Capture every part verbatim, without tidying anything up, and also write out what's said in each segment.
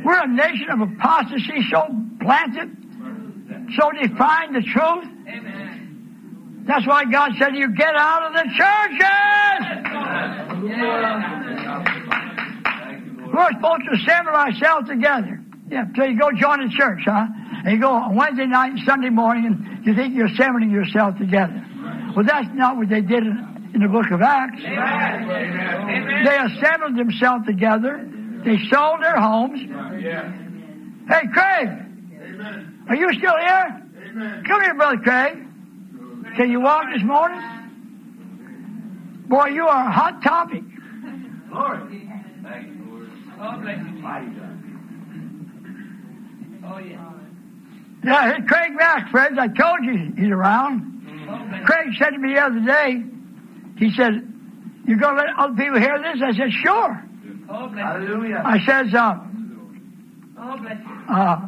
We're a nation of apostasy, so planted, so defying the truth. Amen. That's why God said, you get out of the churches! We're supposed to assemble ourselves together. Yeah, so you go join the church, huh? And you go on Wednesday night and Sunday morning, and you think you're assembling yourself together. Well, that's not what they did in, in the book of Acts. Amen. They assembled themselves together. They sold their homes. Hey, Craig, Amen. Are you still here? Amen. Come here, Brother Craig. Can you walk this morning? Boy, you are a hot topic. Lord. Thank you, Lord. Oh, bless you. Oh, yeah. Yeah, it's Craig Mack, friends. I told you he's around. Mm-hmm. Craig said to me the other day, he said, you going to let other people hear this? I said, sure. Oh, bless Hallelujah. I says, uh, oh, bless you. Uh,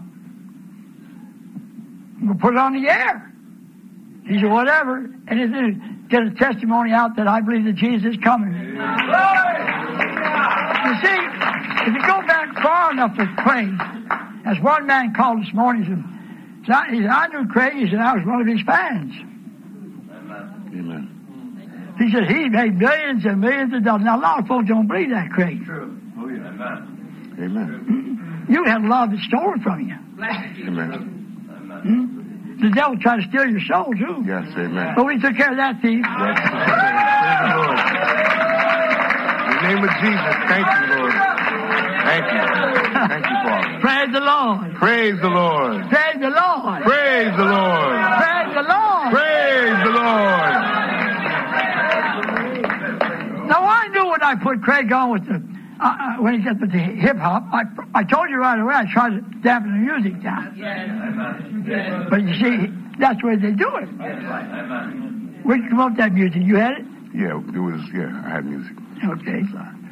we'll put it on the air. He said, whatever. And it did get a testimony out that I believe that Jesus is coming. Yeah. You see, if you go back far enough with Craig, as one man called this morning, he said, he said, I knew Craig. He said, I was one of his fans. Amen. He said, he made millions and millions of dollars. Now, a lot of folks don't believe that, Craig. True. Oh, yeah. Amen. Amen. You had a lot of it stolen from you. Amen. Hmm? The devil tried to steal your soul, too. Yes, amen. But we took care of that thief. Yes. Praise the Lord. In the name of Jesus, thank you, Lord. Thank you. Thank you, Father. Praise the Lord. Praise the Lord. Praise the Lord. Praise the Lord. Praise the Lord. Praise the Lord. Now, I knew when I put Craig on with the, uh, uh, when he got with the hip hop, I, I told you right away, I tried to dampen the music down. Yes. But you see, that's the way they do it. Where'd you come up with that music? You had it? Yeah, it was, yeah, I had music. Okay.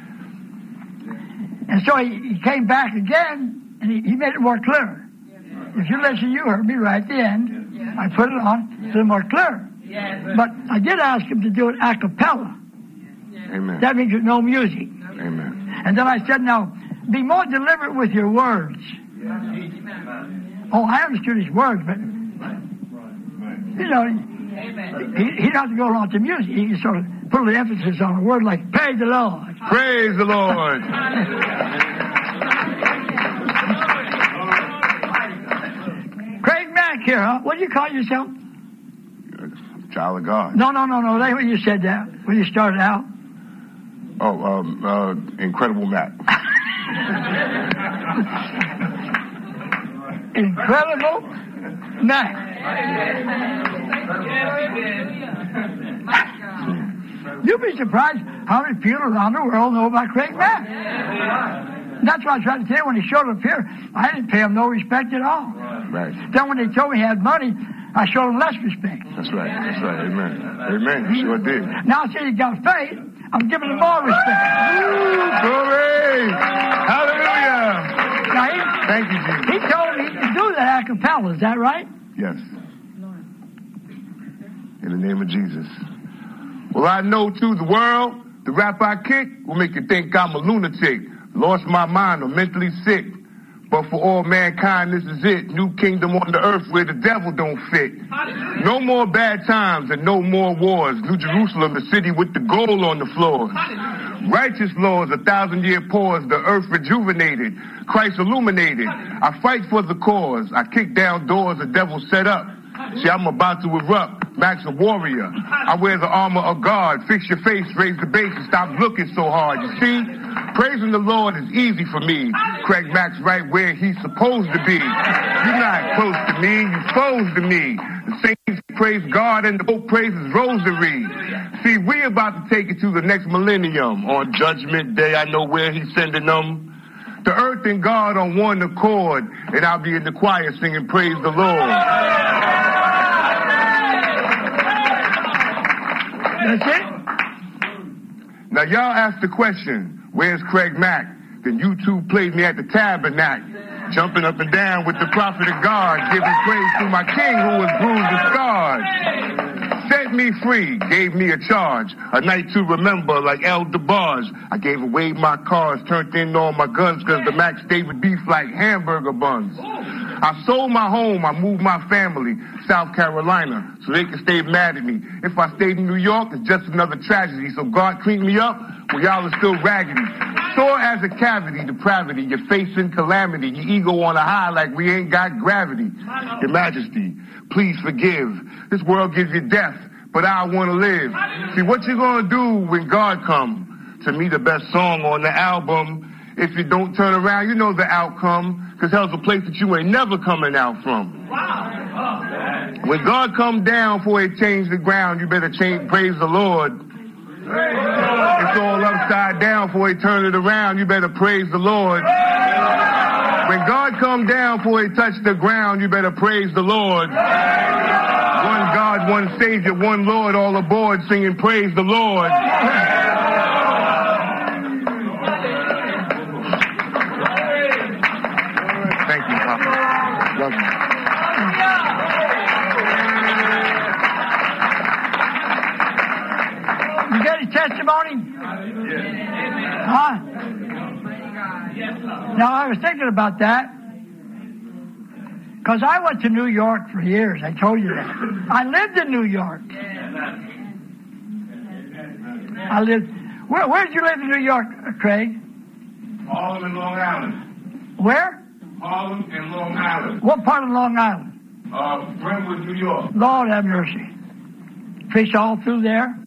And so he, he came back again, and he, he made it more clear. If you listen, you heard me right at the end. I put it on a little more clear. But I did ask him to do it a cappella. Amen. That means with no music. Amen. And then I said, now, be more deliberate with your words. Oh, I understood his words, but, you know, he, he doesn't have to go along to music. He can sort of put the emphasis on a word like, praise the Lord. Praise the Lord. Craig Mack here, huh? What do you call yourself? Child of God. No, no, no, no. That's when you said that, when you started out. Oh, um, uh, Incredible Mac. Incredible Mac. You'd be surprised how many people around the world know about Craig Mack. That's what I tried to tell you when he showed up here. I didn't pay him no respect at all. Right. Then when they told me he had money, I showed him less respect. That's right. That's right. Amen. Amen. You sure did. Now since he got faith, I'm giving him more respect. Woo, glory! Hallelujah! Now he, Thank you, Jesus. He told me to do that a cappella. Is that right? Yes. In the name of Jesus. Well, I know to the world, the rap I kick will make you think I'm a lunatic. Lost my mind or mentally sick. But for all mankind, this is it. New kingdom on the earth where the devil don't fit. No more bad times and no more wars. New Jerusalem, the city with the gold on the floors. Righteous laws, a thousand year pause, the earth rejuvenated. Christ illuminated. I fight for the cause. I kick down doors the devil set up. See, I'm about to erupt. Mac's a warrior. I wear the armor of God. Fix your face, raise the base, and stop looking so hard. You see, praising the Lord is easy for me. Craig Mack's right where he's supposed to be. You're not close to me, you're foes to me. The saints praise God and the Pope praises Rosary. See, we're about to take it to the next millennium. On Judgment Day, I know where he's sending them. The earth and God on one accord, and I'll be in the choir singing praise the Lord. That's it? Now, y'all asked the question, where's Craig Mack? Then you two played me at the tabernacle, jumping up and down with the prophet of God, giving praise to my king who was bruised and scarred. set me free, gave me a charge, a night to remember like El DeBarge. I gave away my cars, turned in all my guns, cause the Max David beef like hamburger buns. I sold my home, I moved my family, South Carolina, so they can stay mad at me. If I stayed in New York, it's just another tragedy, so God cleaned me up, well y'all are still raggedy. Sore as a cavity, depravity, you're facing calamity, your ego on a high like we ain't got gravity. Your Majesty, please forgive. This world gives you death, but I want to live. See, what you gonna do when God come? To me, the best song on the album. If you don't turn around, you know the outcome, because hell's a place that you ain't never coming out from. When God come down for he change the ground, you better change, praise the Lord. It's all upside down for he turn it around, you better praise the Lord. When God come down for he touch the ground, you better praise the Lord. One God, one Savior, one Lord, all aboard singing praise the Lord. Thank you, Papa. Love you. You got any testimony? Yeah. Huh? Now, I was thinking about that. Because I went to New York for years. I told you that. I lived in New York. I lived... Where, where did you live in New York, Craig? Harlem and Long Island. Where? Harlem and Long Island. What part of Long Island? Uh, Brentwood, New York. Lord have mercy. Fish all through there?